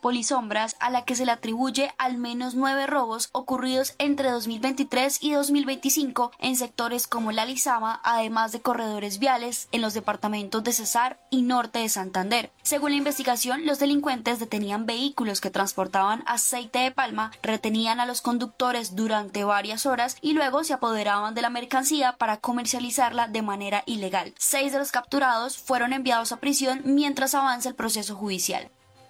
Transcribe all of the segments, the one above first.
Polisombras, a la que se le atribuye al menos 9 robos ocurridos entre 2023 y 2025 en sectores como La Lizama, además de corredores viales en los departamentos de Cesar y norte de Santander. Según la investigación, los delincuentes detenían vehículos que transportaban aceite de palma, retenían a los conductores durante varias horas y luego se apoderaban de la mercancía para comercializarla de manera ilegal. 6 de los capturados fueron enviados a prisión mientras avanza el proceso judicial.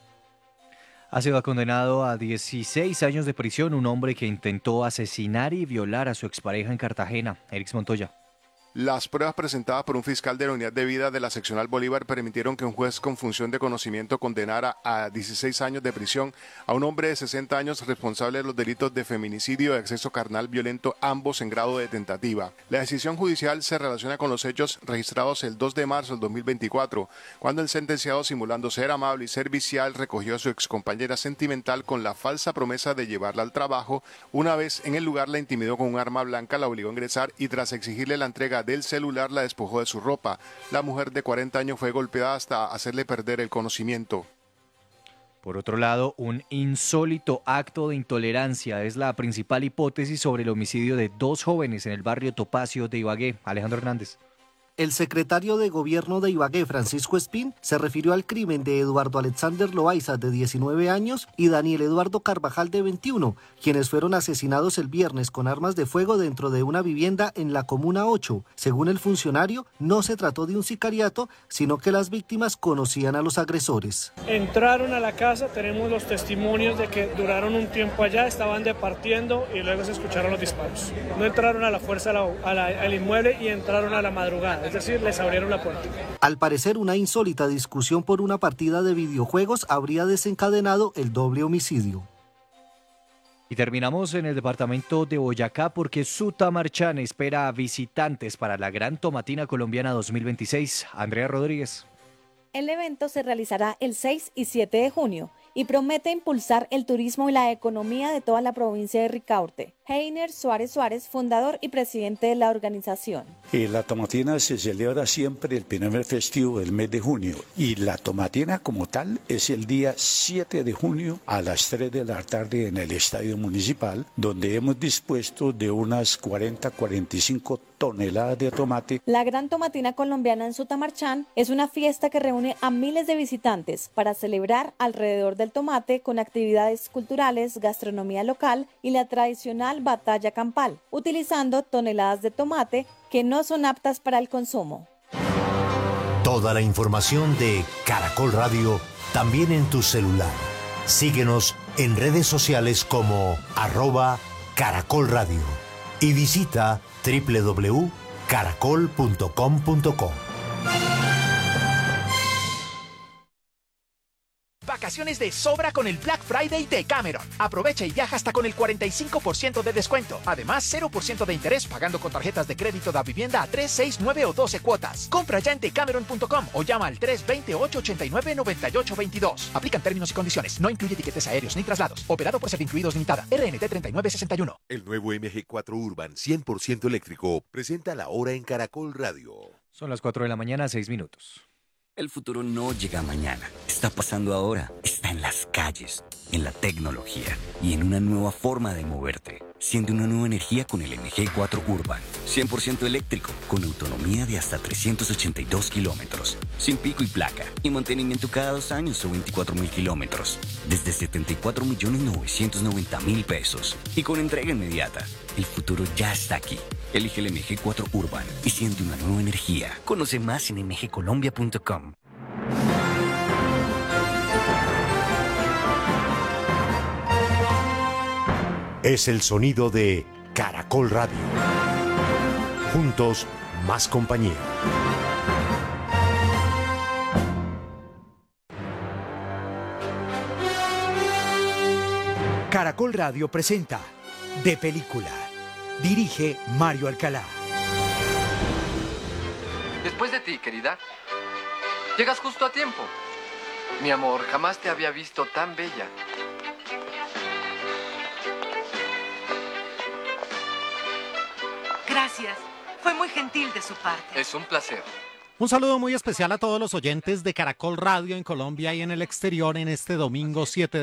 Ha sido condenado a 16 años de prisión un hombre que intentó asesinar y violar a su expareja en Cartagena. Erix Montoya. Las pruebas presentadas por un fiscal de la Unidad de Vida de la Seccional Bolívar permitieron que un juez con función de conocimiento condenara a 16 años de prisión a un hombre de 60 años responsable de los delitos de feminicidio y acceso carnal violento, ambos en grado de tentativa. La decisión judicial se relaciona con los hechos registrados el 2 de marzo del 2024, cuando el sentenciado, simulando ser amable y servicial, recogió a su excompañera sentimental con la falsa promesa de llevarla al trabajo. Una vez en el lugar la intimidó con un arma blanca, la obligó a ingresar y tras exigirle la entrega del celular la despojó de su ropa. La mujer de 40 años fue golpeada hasta hacerle perder el conocimiento. Por otro lado, un insólito acto de intolerancia es la principal hipótesis sobre el homicidio de 2 jóvenes en el barrio Topacio de Ibagué. Alejandro Hernández. El secretario de Gobierno de Ibagué, Francisco Espín, se refirió al crimen de Eduardo Alexander Loaiza, de 19 años, y Daniel Eduardo Carvajal, de 21, quienes fueron asesinados el viernes con armas de fuego dentro de una vivienda en la Comuna 8. Según el funcionario, no se trató de un sicariato, sino que las víctimas conocían a los agresores. Entraron a la casa, tenemos los testimonios de que duraron un tiempo allá, estaban departiendo y luego se escucharon los disparos. No entraron a la fuerza al inmueble y entraron a la madrugada. Es decir, les abrieron la puerta. Al parecer, una insólita discusión por una partida de videojuegos habría desencadenado el doble homicidio. Y terminamos en el departamento de Boyacá porque Sutamarchán espera a visitantes para la Gran Tomatina Colombiana 2026. Andrea Rodríguez. El evento se realizará el 6 y 7 de junio y promete impulsar el turismo y la economía de toda la provincia de Ricaurte. Heiner Suárez Suárez, fundador y presidente de la organización. La tomatina se celebra siempre el primer festivo del mes de junio y la tomatina como tal es el día 7 de junio a las 3 de la tarde en el estadio municipal, donde hemos dispuesto de unas 40-45 toneladas de tomate. La Gran Tomatina Colombiana en Sutamarchán es una fiesta que reúne a miles de visitantes para celebrar alrededor del tomate con actividades culturales, gastronomía local y la tradicional batalla campal, utilizando toneladas de tomate que no son aptas para el consumo. Toda la información de Caracol Radio también en tu celular. Síguenos en redes sociales como @Caracol Radio y visita www.caracol.com.co. Vacaciones de sobra con el Black Friday de Cameron. Aprovecha y viaja hasta con el 45% de descuento. Además, 0% de interés pagando con tarjetas de crédito da vivienda a 3, 6, 9 o 12 cuotas. Compra ya en decameron.com o llama al 320-889-9822. Aplican términos y condiciones. No incluye tiquetes aéreos ni traslados. Operado por Servincluidos Limitada. RNT 3961. El nuevo MG4 Urban 100% eléctrico presenta la hora en Caracol Radio. Son las 4 de la mañana, 6 minutos. El futuro no llega mañana, está pasando ahora, está en las calles, en la tecnología y en una nueva forma de moverte. Siente una nueva energía con el MG4 Urban, 100% eléctrico, con autonomía de hasta 382 kilómetros, sin pico y placa, y mantenimiento cada 2 años o 24.000 kilómetros, desde 74.990.000 pesos, y con entrega inmediata. El futuro ya está aquí. Elige el MG4 Urban y siente una nueva energía. Conoce más en mgcolombia.com. Es el sonido de Caracol Radio. Juntos, más compañía. Caracol Radio presenta De Película. Dirige Mario Alcalá. Después de ti, querida. Llegas justo a tiempo. Mi amor, jamás te había visto tan bella. Gracias. Fue muy gentil de su parte. Es un placer. Un saludo muy especial a todos los oyentes de Caracol Radio en Colombia y en el exterior en este domingo 7